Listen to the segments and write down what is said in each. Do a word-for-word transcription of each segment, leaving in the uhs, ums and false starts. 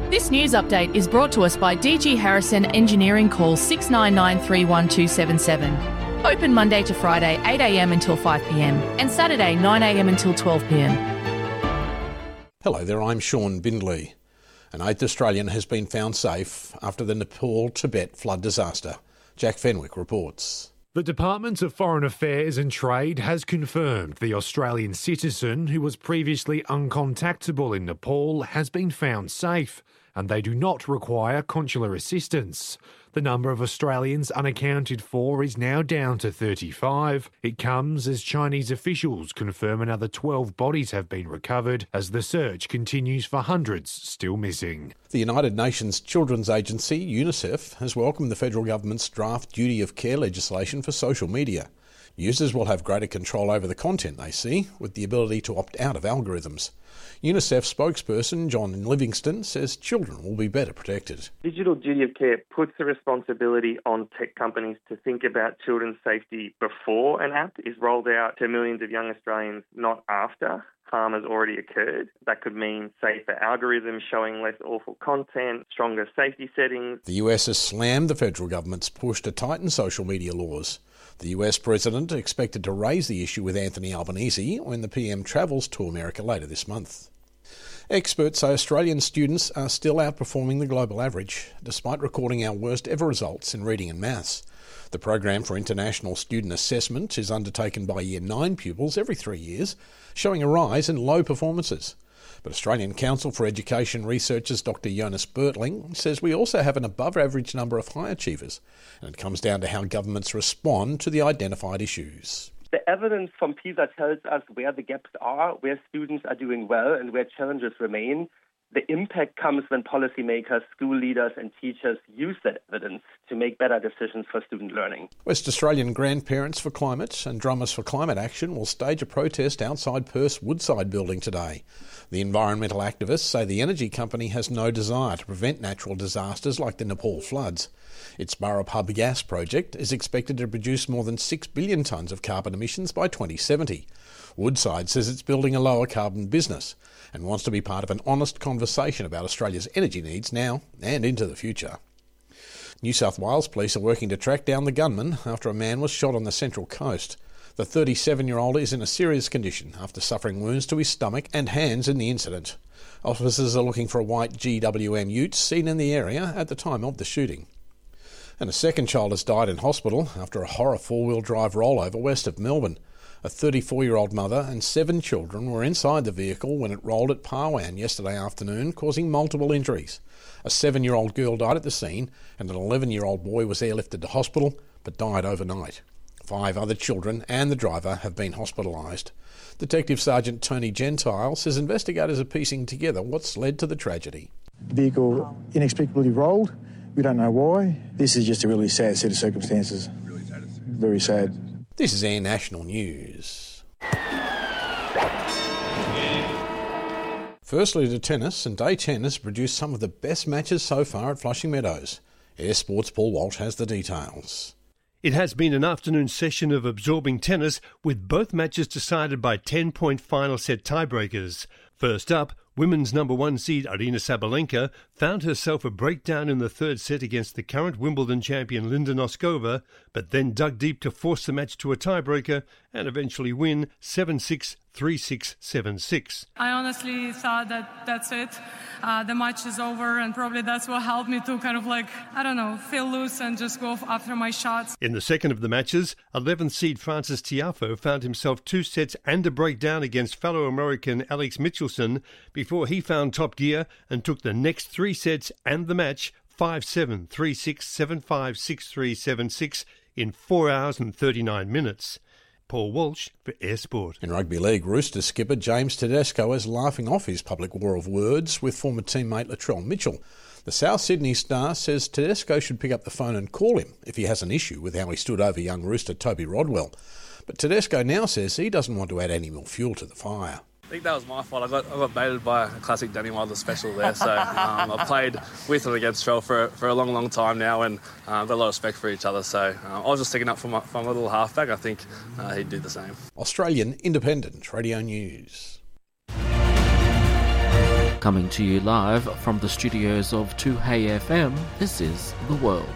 This news update is brought to us by D G Harrison Engineering. Call six nine nine three one two seven seven. Open Monday to Friday eight a m until five p m and Saturday nine a m until twelve p m. Hello there, I'm Sean Bindley. An eighth Australian has been found safe after the Nepal-Tibet flood disaster. Jack Fenwick reports. The Department of Foreign Affairs and Trade has confirmed the Australian citizen who was previously uncontactable in Nepal has been found safe, and they do not require consular assistance. The number of Australians unaccounted for is now down to thirty-five. It comes as Chinese officials confirm another twelve bodies have been recovered as the search continues for hundreds still missing. The United Nations Children's Agency, UNICEF, has welcomed the federal government's draft duty of care legislation for social media. Users will have greater control over the content they see, with the ability to opt out of algorithms. UNICEF spokesperson John Livingston says children will be better protected. Digital duty of care puts the responsibility on tech companies to think about children's safety before an app is rolled out to millions of young Australians, not after harm has already occurred. That could mean safer algorithms showing less awful content, stronger safety settings. The U S has slammed the federal government's push to tighten social media laws. The U S president expected to raise the issue with Anthony Albanese when the P M travels to America later this month. Experts say Australian students are still outperforming the global average, despite recording our worst ever results in reading and maths. The program for international student assessment is undertaken by Year nine pupils every three years, showing a rise in low performances. But Australian Council for Education researchers Doctor Jonas Bertling says we also have an above-average number of high achievers, and it comes down to how governments respond to the identified issues. The evidence from PISA tells us where the gaps are, where students are doing well and where challenges remain. The impact comes when policymakers, school leaders and teachers use that evidence to make better decisions for student learning. West Australian Grandparents for Climate and Drummers for Climate Action will stage a protest outside Perth's Woodside building today. The environmental activists say the energy company has no desire to prevent natural disasters like the Nepal floods. Its Burrup Hub gas project is expected to produce more than six billion tonnes of carbon emissions by twenty seventy. Woodside says it's building a lower carbon business and wants to be part of an honest conversation about Australia's energy needs now and into the future. New South Wales police are working to track down the gunman after a man was shot on the Central Coast. The thirty-seven-year-old is in a serious condition after suffering wounds to his stomach and hands in the incident. Officers are looking for a white G W M ute seen in the area at the time of the shooting. And a second child has died in hospital after a horror four-wheel drive rollover west of Melbourne. A thirty-four-year-old mother and seven children were inside the vehicle when it rolled at Parwan yesterday afternoon, causing multiple injuries. A seven-year-old girl died at the scene and an eleven-year-old boy was airlifted to hospital but died overnight. Five other children and the driver have been hospitalised. Detective Sergeant Tony Gentile says investigators are piecing together what's led to the tragedy. The vehicle inexplicably rolled. We don't know why. This is just a really sad set of circumstances. Really sad. Very sad. This is Air National News. Firstly to tennis, and Day Tennis produced some of the best matches so far at Flushing Meadows. Air Sports' Paul Walsh has the details. It has been an afternoon session of absorbing tennis, with both matches decided by ten-point final set tiebreakers. First up, women's number one seed Aryna Sabalenka found herself a breakdown in the third set against the current Wimbledon champion Linda Noskova, but then dug deep to force the match to a tiebreaker and eventually win seven six, three six, seven six. I honestly thought that that's it. Uh, the match is over, and probably that's what helped me to kind of like, I don't know, feel loose and just go after my shots. In the second of the matches, eleventh seed Francis Tiafoe found himself two sets and a breakdown against fellow American Alex Michelson before he found top gear and took the next three sets and the match five seven, three six, seven five, six three, seven six in four hours and thirty-nine minutes. Paul Walsh for Air Sport. In rugby league, Roosters skipper James Tedesco is laughing off his public war of words with former teammate Latrell Mitchell. The South Sydney Star says Tedesco should pick up the phone and call him if he has an issue with how he stood over young Rooster Toby Rodwell. But Tedesco now says he doesn't want to add any more fuel to the fire. I think that was my fault. I got I got baited by a classic Danny Wilder special there. So um, I played with and against Trell for for a long, long time now, and uh, got a lot of respect for each other. So uh, I was just sticking up for my, for my little halfback. I think uh, he'd do the same. Australian Independent Radio News. Coming to you live from the studios of two Hey F M, this is The World.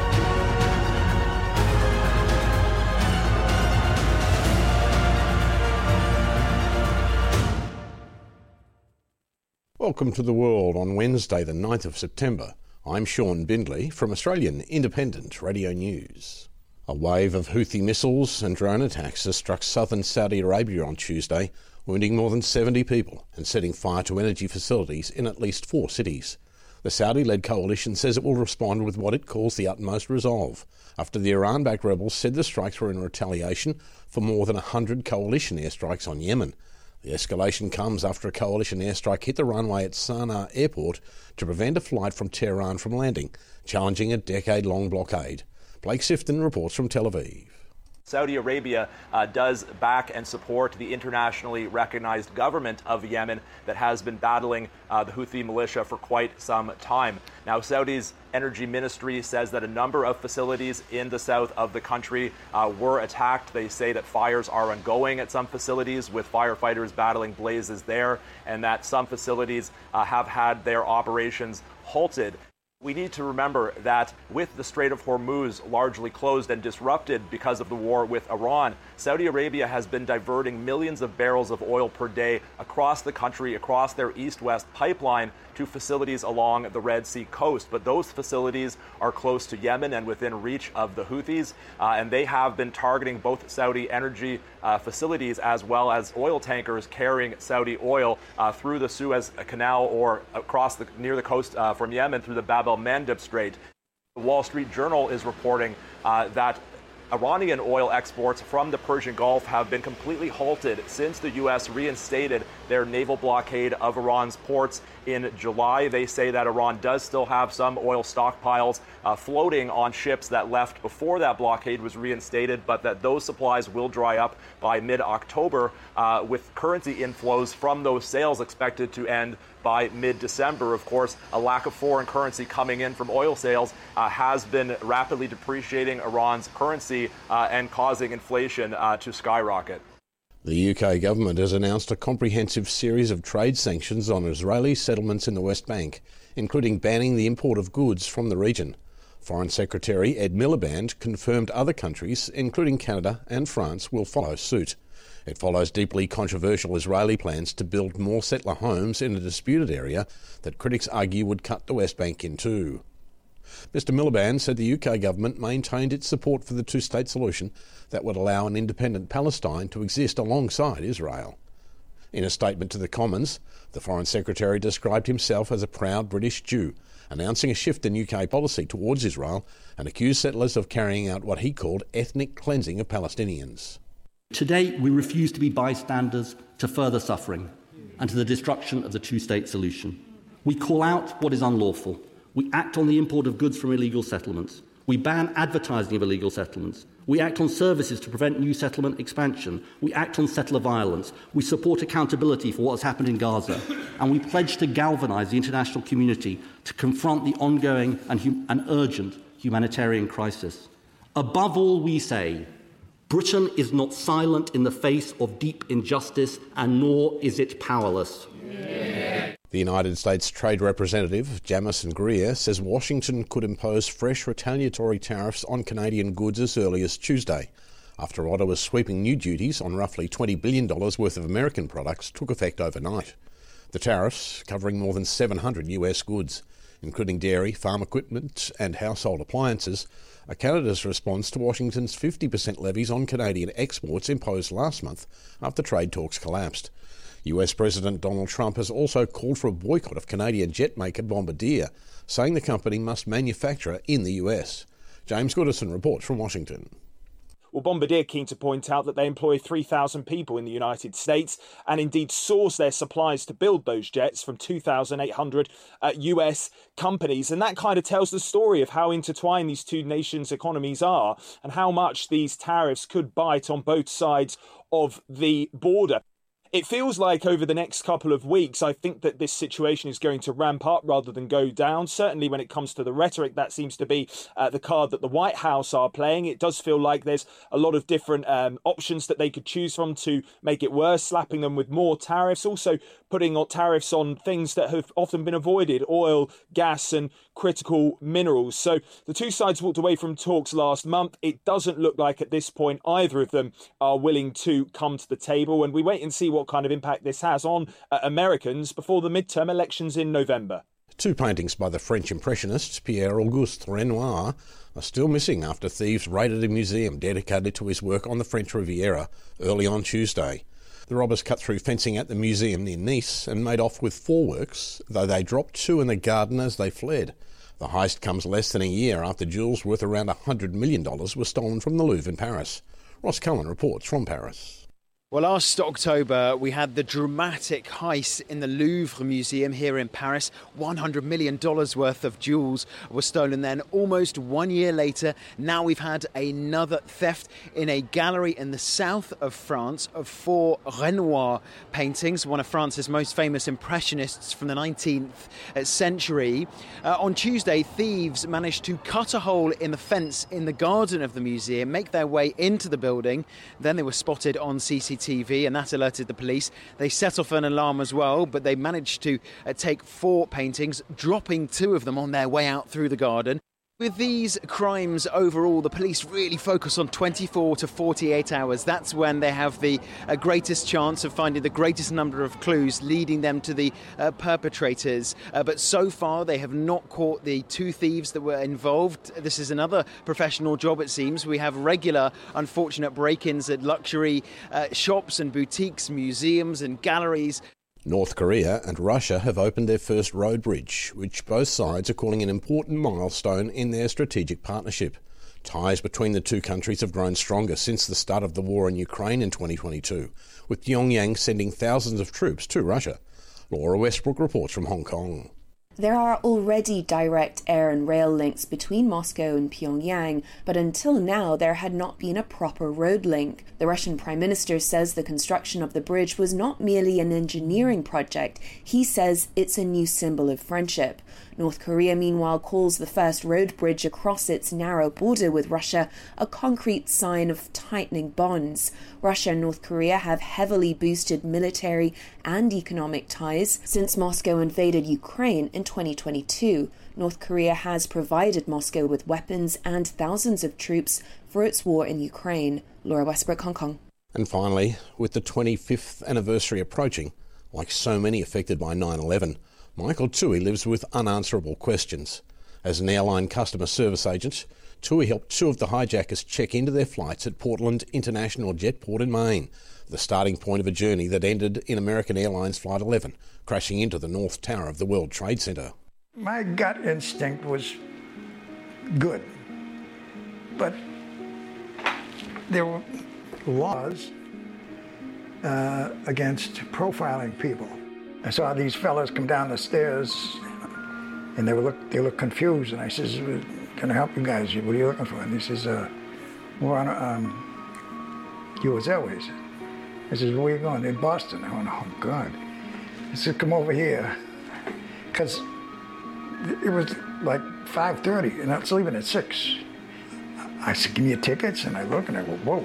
Welcome to The World on Wednesday the ninth of September. I'm Sean Bindley from Australian Independent Radio News. A wave of Houthi missiles and drone attacks has struck southern Saudi Arabia on Tuesday, wounding more than seventy people and setting fire to energy facilities in at least four cities. The Saudi-led coalition says it will respond with what it calls the utmost resolve, after the Iran-backed rebels said the strikes were in retaliation for more than one hundred coalition airstrikes on Yemen. The escalation comes after a coalition airstrike hit the runway at Sana'a Airport to prevent a flight from Tehran from landing, challenging a decade-long blockade. Blake Sifton reports from Tel Aviv. Saudi Arabia uh, does back and support the internationally recognized government of Yemen that has been battling uh, the Houthi militia for quite some time. Now, Saudi's energy ministry says that a number of facilities in the south of the country uh, were attacked. They say that fires are ongoing at some facilities with firefighters battling blazes there, and that some facilities uh, have had their operations halted. We need to remember that with the Strait of Hormuz largely closed and disrupted because of the war with Iran, Saudi Arabia has been diverting millions of barrels of oil per day across the country, across their east-west pipeline to facilities along the Red Sea coast. But those facilities are close to Yemen and within reach of the Houthis, uh, and they have been targeting both Saudi energy uh, facilities as well as oil tankers carrying Saudi oil uh, through the Suez Canal or across the near the coast uh, from Yemen through the Bab el-Mandeb Strait. The Wall Street Journal is reporting uh, that Iranian oil exports from the Persian Gulf have been completely halted since the U S reinstated their naval blockade of Iran's ports in July. They say that Iran does still have some oil stockpiles uh, floating on ships that left before that blockade was reinstated, but that those supplies will dry up by mid-October, uh, with currency inflows from those sales expected to end by mid-December. Of course, a lack of foreign currency coming in from oil sales uh, has been rapidly depreciating Iran's currency uh, and causing inflation uh, to skyrocket. The U K government has announced a comprehensive series of trade sanctions on Israeli settlements in the West Bank, including banning the import of goods from the region. Foreign Secretary Ed Miliband confirmed other countries, including Canada and France, will follow suit. It follows deeply controversial Israeli plans to build more settler homes in a disputed area that critics argue would cut the West Bank in two. Mister Miliband said the U K government maintained its support for the two-state solution that would allow an independent Palestine to exist alongside Israel. In a statement to the Commons, the Foreign Secretary described himself as a proud British Jew, announcing a shift in U K policy towards Israel and accused settlers of carrying out what he called ethnic cleansing of Palestinians. Today, we refuse to be bystanders to further suffering and to the destruction of the two-state solution. We call out what is unlawful. We act on the import of goods from illegal settlements. We ban advertising of illegal settlements. We act on services to prevent new settlement expansion. We act on settler violence. We support accountability for what has happened in Gaza. And we pledge to galvanise the international community to confront the ongoing and, hum- and urgent humanitarian crisis. Above all, we say, Britain is not silent in the face of deep injustice, and nor is it powerless. Yeah. The United States Trade Representative, Jamison Greer, says Washington could impose fresh retaliatory tariffs on Canadian goods as early as Tuesday, after Ottawa's sweeping new duties on roughly twenty billion dollars worth of American products took effect overnight. The tariffs, covering more than seven hundred U S goods, including dairy, farm equipment and household appliances, are Canada's response to Washington's fifty percent levies on Canadian exports imposed last month after trade talks collapsed. U S President Donald Trump has also called for a boycott of Canadian jet maker Bombardier, saying the company must manufacture in the U S. James Goodison reports from Washington. Well, Bombardier keen to point out that they employ three thousand people in the United States and indeed source their supplies to build those jets from two thousand eight hundred uh, U S companies. And that kind of tells the story of how intertwined these two nations' economies are and how much these tariffs could bite on both sides of the border. it feels like over the next couple of weeks, I think that this situation is going to ramp up rather than go down. Certainly when it comes to the rhetoric, that seems to be uh, the card that the White House are playing. It does feel like there's a lot of different um, options that they could choose from to make it worse, slapping them with more tariffs, also putting tariffs on things that have often been avoided, oil, gas and critical minerals. So the two sides walked away from talks last month. It doesn't look like at this point either of them are willing to come to the table, and we wait and see what kind of impact this has on uh, Americans before the midterm elections in November. Two paintings by the French impressionist Pierre-Auguste Renoir are still missing after thieves raided a museum dedicated to his work on the French Riviera early on Tuesday. The robbers cut through fencing at the museum near Nice and made off with four works, though they dropped two in the garden as they fled. The heist comes less than a year after jewels worth around one hundred million dollars were stolen from the Louvre in Paris. Ross Cullen reports from Paris. Well, last October, we had the dramatic heist in the Louvre Museum here in Paris. one hundred million dollars worth of jewels were stolen then. Almost one year later, now we've had another theft in a gallery in the south of France of four Renoir paintings, one of France's most famous impressionists from the nineteenth century. Uh, on Tuesday, thieves managed to cut a hole in the fence in the garden of the museum, make their way into the building. Then they were spotted on C C T V, and that alerted the police. They set off an alarm as well, but they managed to uh, take four paintings, dropping two of them on their way out through the garden. With these crimes overall, the police really focus on twenty-four to forty-eight hours. That's when they have the uh, greatest chance of finding the greatest number of clues, leading them to the uh, perpetrators. Uh, but so far, they have not caught the two thieves that were involved. This is another professional job, it seems. We have regular, unfortunate break-ins at luxury uh, shops and boutiques, museums and galleries. North Korea and Russia have opened their first road bridge, which both sides are calling an important milestone in their strategic partnership. Ties between the two countries have grown stronger since the start of the war in Ukraine in twenty twenty-two, with Pyongyang sending thousands of troops to Russia. Laura Westbrook reports from Hong Kong. There are already direct air and rail links between Moscow and Pyongyang, but until now there had not been a proper road link. The Russian Prime Minister says the construction of the bridge was not merely an engineering project. He says it's a new symbol of friendship. North Korea, meanwhile, calls the first road bridge across its narrow border with Russia a concrete sign of tightening bonds. Russia and North Korea have heavily boosted military and economic ties since Moscow invaded Ukraine in twenty twenty-two. North Korea has provided Moscow with weapons and thousands of troops for its war in Ukraine. Laura Westbrook, Hong Kong. And finally, with the twenty-fifth anniversary approaching, like so many affected by nine eleven, Michael Tui lives with unanswerable questions. As an airline customer service agent, Tui helped two of the hijackers check into their flights at Portland International Jetport in Maine, the starting point of a journey that ended in American Airlines Flight eleven, crashing into the North Tower of the World Trade Center. My gut instinct was good, but there were laws uh, against profiling people. I saw these fellas come down the stairs, and they were look they looked confused. And I says, "Can I help you guys? What are you looking for?" And he says, uh, "We're on um, U S Airways." I says, "Where are you going?" "In Boston." I went, "Oh God." He said, "Come over here," because it was like five thirty, and I was leaving at six. I said, "Give me your tickets," and I look, and I go, "Whoa,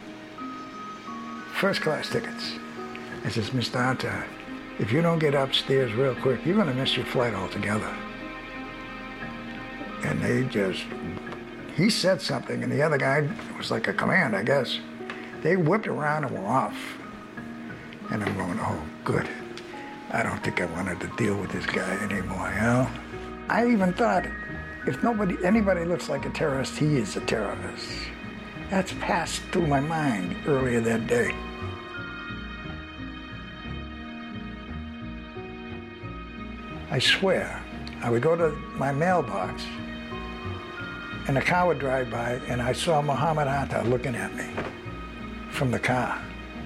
first class tickets." I says, "Mister Arta, if you don't get upstairs real quick, you're going to miss your flight altogether." And they just, he said something, and the other guy, it was like a command, I guess. They whipped around and were off. And I'm going, oh, good. I don't think I wanted to deal with this guy anymore, you know? I even thought, if nobody, anybody looks like a terrorist, he is a terrorist. That's passed through my mind earlier that day. I swear, I would go to my mailbox, and a car would drive by, and I saw Muhammad Atta looking at me from the car.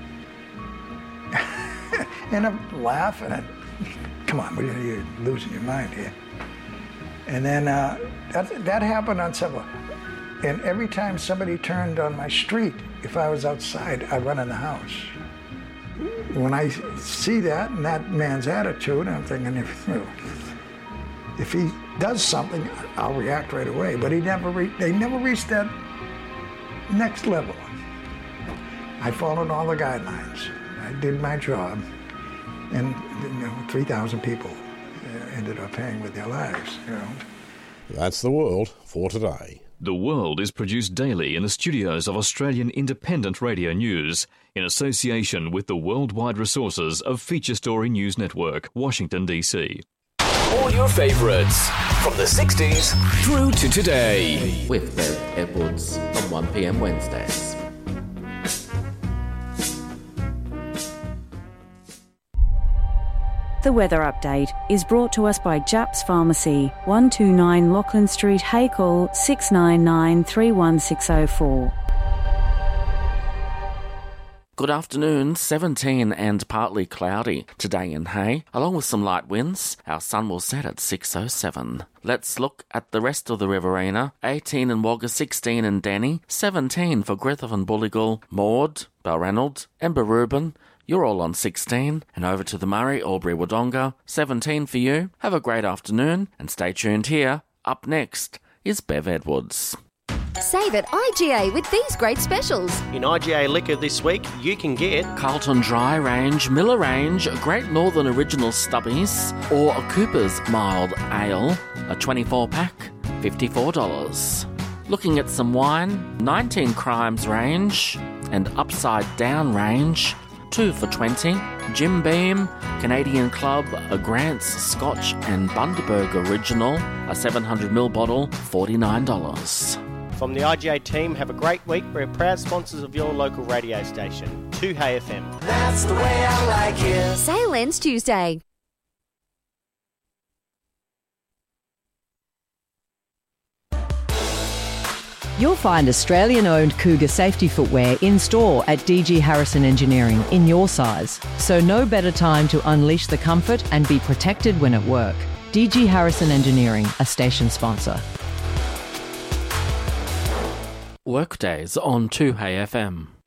And I'm laughing, and come on, you're losing your mind here. And then uh, that, that happened on several. And every time somebody turned on my street, if I was outside, I'd run in the house. when I see that and that man's attitude, I'm thinking, if, you know, if he does something, I'll react right away. But he never re- they never reached that next level. I followed all the guidelines. I did my job, and you know, three thousand people uh, ended up paying with their lives. You know. That's the world for today. The World is produced daily in the studios of Australian Independent Radio News in association with the worldwide resources of Feature Story News Network, Washington, D C. All your favourites from the sixties through to today. With Bev Edwards on one p m Wednesdays. The weather update is brought to us by Japs Pharmacy, one two nine Lachlan Street, Hackle, six nine nine, three one six oh four. Good afternoon, seventeen and partly cloudy today in Hay, along with some light winds. Our sun will set at six oh seven. Let's look at the rest of the Riverina. eighteen in Wagga, sixteen in Denny, seventeen for Griffith and Bulligal, Maud, Balranald and Barubin. You're all on sixteen, and over to the Murray, Albury, Wodonga, seventeen for you. Have a great afternoon, and stay tuned here. Up next is Bev Edwards. Save at I G A with these great specials. In I G A Liquor this week, you can get Carlton Dry Range, Miller Range, Great Northern Original Stubbies, or a Cooper's Mild Ale, a twenty-four pack, fifty-four dollars. Looking at some wine, nineteen Crimes Range and Upside Down Range, two for twenty. Jim Beam, Canadian Club, a Grant's Scotch and Bundaberg Original, a seven hundred milliliter bottle, forty-nine dollars. From the I G A team, have a great week. We're proud sponsors of your local radio station, two Hay F M. That's the way I like it. Sale ends Tuesday. You'll find Australian-owned Cougar safety footwear in-store at D G Harrison Engineering in your size. So no better time to unleash the comfort and be protected when at work. D G Harrison Engineering, a station sponsor. Workdays on two Hay F M.